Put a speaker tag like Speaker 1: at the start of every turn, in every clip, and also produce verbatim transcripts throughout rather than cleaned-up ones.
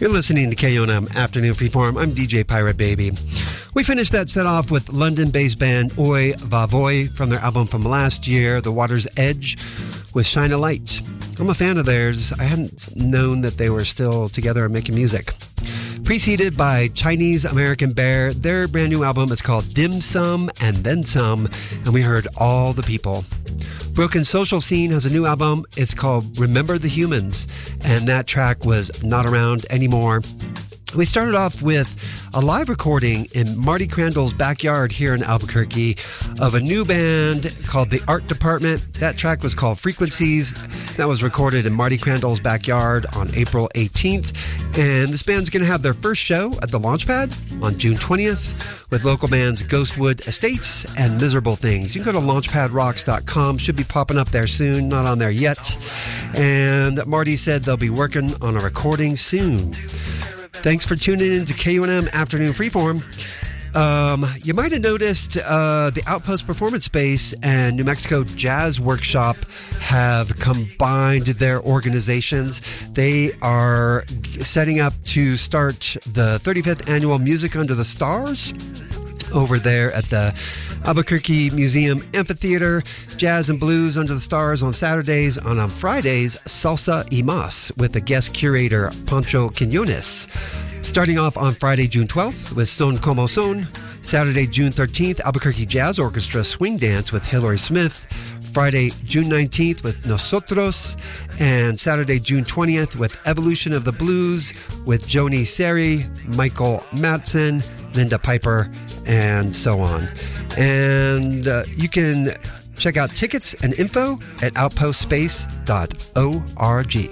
Speaker 1: You're listening to K O N M Afternoon Freeform. I'm D J Pirate Baby. We finished that set off with London-based band Oi Vavoy from their album from last year, The Water's Edge, with Shine a Light. I'm a fan of theirs. I hadn't known that they were still together and making music. Preceded by Chinese American Bear, their brand new album is called Dim Sum and Then Some, and we heard All the People. Broken Social Scene has a new album. It's called Remember the Humans, and that track was Not Around Anymore. We started off with a live recording in Marty Crandall's backyard here in Albuquerque of a new band called The Art Department. That track was called Frequencies. That was recorded in Marty Crandall's backyard on April eighteenth. And this band's going to have their first show at the Launchpad on June twentieth with local bands Ghostwood Estates and Miserable Things. You can go to launchpad rocks dot com. Should be popping up there soon. Not on there yet. And Marty said they'll be working on a recording soon. Thanks for tuning in to K O N M Afternoon Freeform. Um, you might have noticed uh, the Outpost Performance Space and New Mexico Jazz Workshop have combined their organizations. They are setting up to start the thirty-fifth Annual Music Under the Stars over there at the Albuquerque Museum Amphitheater. Jazz and Blues Under the Stars on Saturdays, and on Fridays, Salsa y Mas with the guest curator Pancho Quinones. Starting off on Friday, June twelfth with Son Como Son. Saturday, June thirteenth, Albuquerque Jazz Orchestra Swing Dance with Hilary Smith. Friday, June nineteenth with Nosotros. And Saturday, June twentieth with Evolution of the Blues with Joni Seri, Michael Madsen, Linda Piper, and so on. And uh, you can check out tickets and info at outpost space dot org.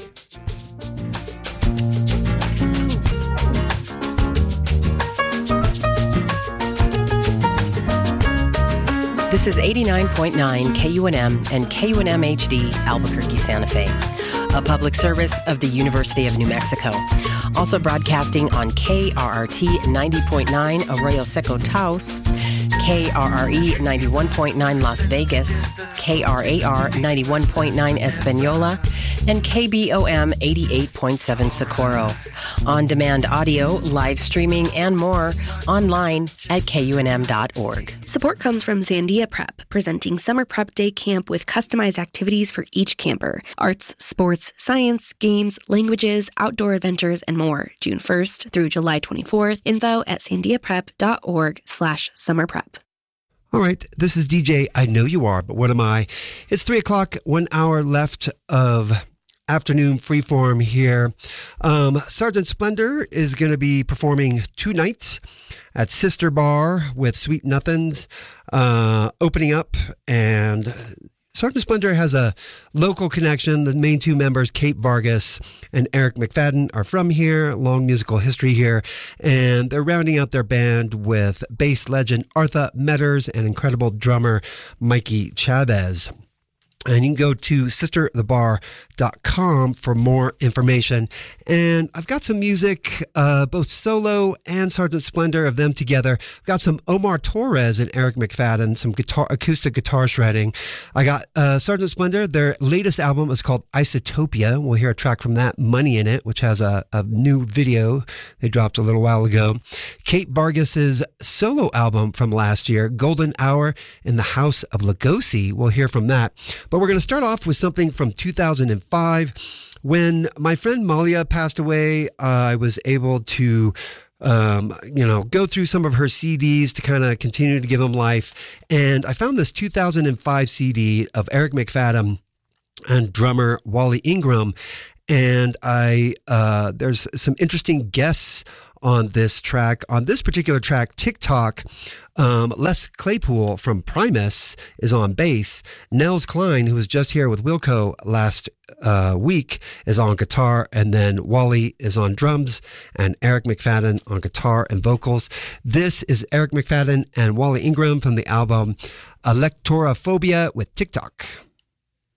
Speaker 2: This is eighty-nine point nine K U N M and K U N M H D Albuquerque, Santa Fe, a public service of the University of New Mexico. Also broadcasting on K R R T ninety point nine Arroyo Seco Taos, K R R E ninety-one point nine Las Vegas, K R A R ninety-one point nine Espanola, and K B O M eighty-eight point seven Socorro. On-demand audio, live streaming, and more online at K U N M dot org.
Speaker 3: Support comes from Sandia Prep, presenting Summer Prep Day Camp with customized activities for each camper. Arts, sports, science, games, languages, outdoor adventures, and more. June first through July twenty-fourth. Info at sandia prep dot org slash summer prep.
Speaker 1: All right, this is D J I Know You Are, but what am I? It's three o'clock, one hour left of afternoon freeform here. Um, Sergeant Splendor is going to be performing two nights at Sister Bar with Sweet Nothings uh, opening up, and Sergeant Splendor has a local connection. The main two members, Kate Vargas and Eric McFadden, are from here, long musical history here, and they're rounding out their band with bass legend Artha Metters and incredible drummer Mikey Chavez. And you can go to sister the bar dot com for more information. And I've got some music, uh, both solo and Sergeant Splendor, of them together. I've got some Omar Torres and Eric McFadden, some guitar, acoustic guitar shredding. I got uh, Sergeant Splendor. Their latest album is called Isotopia. We'll hear a track from that, Money in It, which has a, a new video they dropped a little while ago. Kate Vargas's solo album from last year, Golden Hour in the House of Lugosi. We'll hear from that. But we're going to start off with something from two thousand five. When my friend Malia passed away, uh, I was able to, um, you know, go through some of her C Ds to kind of continue to give them life. And I found this two thousand five C D of Eric McFadden and drummer Wally Ingram. And I uh, there's some interesting guests on this track. On this particular track, TikTok, um, Les Claypool from Primus is on bass. Nels Klein, who was just here with Wilco last uh, week, is on guitar. And then Wally is on drums and Eric McFadden on guitar and vocals. This is Eric McFadden and Wally Ingram from the album Electrophobia with TikTok.